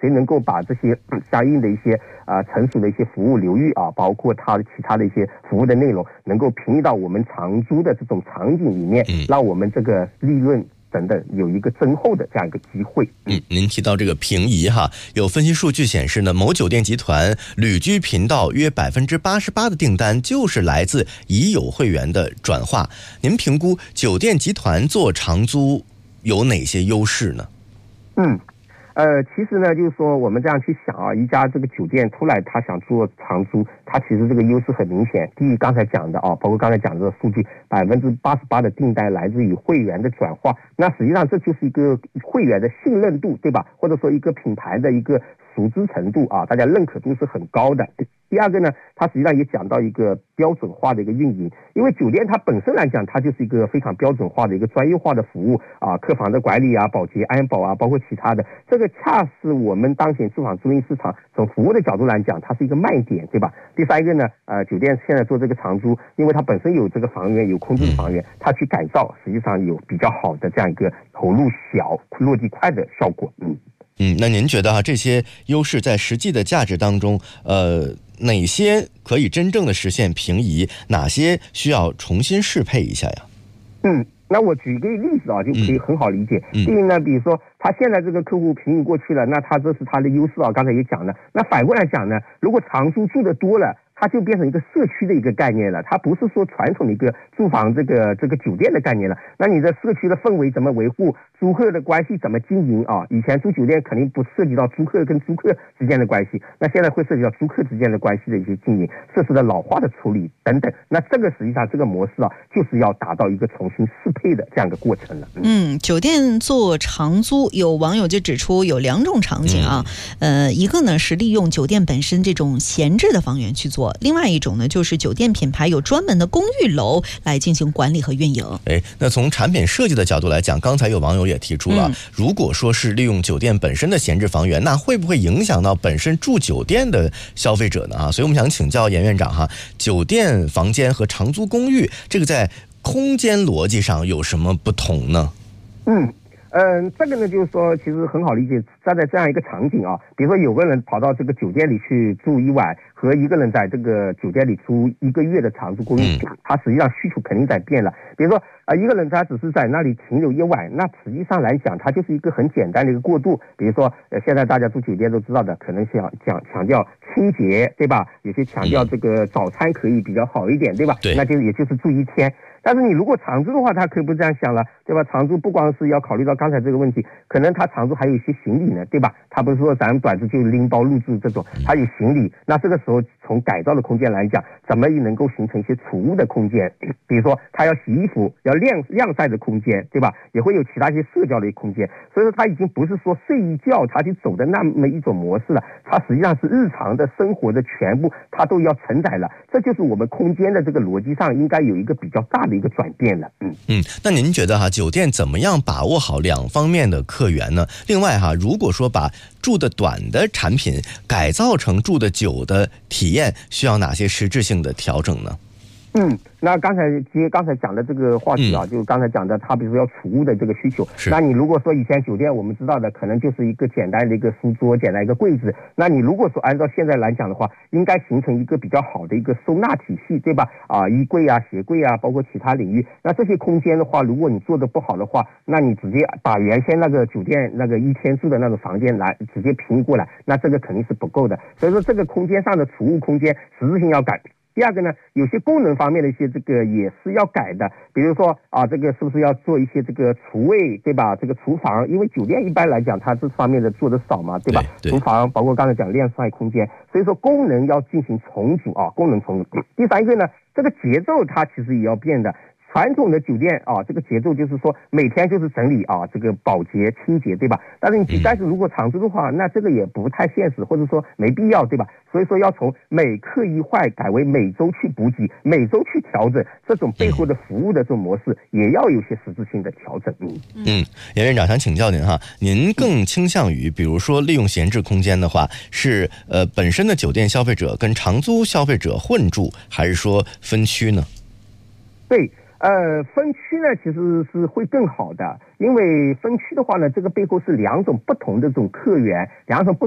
谁能够把这些相应的一些成熟的一些服务流域包括它的其他的一些服务的内容，能够平移到我们长租的这种场景里面，让我们这个利润等等有一个增厚的这样一个机会。 您提到这个平移哈，有分析数据显示呢，某酒店集团旅居频道约88%的订单就是来自已有会员的转化。您评估酒店集团做长租有哪些优势呢？ 其实呢，就是说我们这样去想一家这个酒店出来，他想做长租，他其实这个优势很明显。第一，刚才讲的包括刚才讲的数据，88%的订单来自于会员的转化，那实际上这就是一个会员的信任度，对吧？或者说一个品牌的一个熟知程度大家认可度是很高的。第二个呢，它实际上也讲到一个标准化的一个运营，因为酒店它本身来讲，它就是一个非常标准化的一个专业化的服务客房的管理保洁、安保包括其他的，这个恰是我们当前住房租赁市场从服务的角度来讲，它是一个卖点，对吧？第三个呢，酒店现在做这个长租，因为它本身有这个房源，有空置的房源，它去改造，实际上有比较好的这样一个投入小、落地快的效果。 那您觉得这些优势在实际的价值当中，哪些可以真正的实现平移，哪些需要重新适配一下呀？ 那我举一个例子就可以很好理解。第一呢，比如说他现在这个客户平移过去了，那他这是他的优势刚才也讲了。那反过来讲呢，如果长租住的多了，它就变成一个社区的一个概念了，它不是说传统的一个住房这个酒店的概念了。那你的社区的氛围怎么维护，租客的关系怎么经营以前住酒店肯定不涉及到租客跟租客之间的关系，那现在会涉及到租客之间的关系的一些经营，设施的老化的处理等等。那这个实际上这个模式就是要达到一个重新适配的这样一个过程了。 酒店做长租，有网友就指出有两种场景一个呢是利用酒店本身这种闲置的房源去做，另外一种呢就是酒店品牌有专门的公寓楼来进行管理和运营。 那从产品设计的角度来讲，刚才有网友也提出了，如果说是利用酒店本身的闲置房源，那会不会影响到本身住酒店的消费者呢？所以我们想请教严院长酒店房间和长租公寓这个在空间逻辑上有什么不同呢？ 这个呢，就是说，其实很好理解。站在这样一个场景比如说有个人跑到这个酒店里去住一晚，和一个人在这个酒店里住1个月的长租公寓，他实际上需求肯定在变了。比如说一个人他只是在那里停留一晚，那实际上来讲，它就是一个很简单的一个过渡。比如说现在大家住酒店都知道的，可能强调清洁，对吧？有些强调这个早餐可以比较好一点，对吧？ 对， 那就也就是住1天。但是你如果长租的话，他可不这样想了，对吧？长租不光是要考虑到刚才这个问题，可能他长租还有一些行李呢，对吧？他不是说咱们短租就拎包入住这种，他有行李。那这个时候从改造的空间来讲，怎么能够形成一些储物的空间？比如说他要洗衣服、要晾晒的空间，对吧？也会有其他一些社交的空间。所以说他已经不是说睡一觉他就走的那么一种模式了，他实际上是日常的生活的全部他都要承载了。这就是我们空间的这个逻辑上应该有一个比较大的一个转变了。 那您觉得酒店怎么样把握好两方面的客源呢？另外如果说把住的短的产品改造成住的久的体验，需要哪些实质性的调整呢？ 那刚才讲的这个话题就刚才讲的，他比如说要储物的这个需求，那你如果说以前酒店我们知道的可能就是一个简单的一个书桌、简单一个柜子，那你如果说按照现在来讲的话，应该形成一个比较好的一个收纳体系，对吧？衣柜鞋柜包括其他领域，那这些空间的话，如果你做的不好的话，那你直接把原先那个酒店那个1天住的那种房间来直接平移过来，那这个肯定是不够的。所以说这个空间上的储物空间实质性要改。第二个呢，有些功能方面的一些这个也是要改的，比如说这个是不是要做一些这个厨卫，对吧？这个厨房，因为酒店一般来讲它这方面的做的少嘛，对吧？ 对， 厨房包括刚才讲晾晒空间，所以说功能要进行重组功能重组。第三个呢，这个节奏它其实也要变的。传统的酒店这个节奏就是说每天就是整理这个保洁清洁，对吧？但是如果长租的话，那这个也不太现实，或者说没必要，对吧？所以说要从每客一坏改为每周去补给，每周去调整，这种背后的服务的这种模式也要有些实质性的调整。 严院长想请教您您更倾向于比如说利用闲置空间的话，是本身的酒店消费者跟长租消费者混住，还是说分区呢？ 对。分区呢其实是会更好的，因为分区的话呢，这个背后是两种不同的这种客源，两种不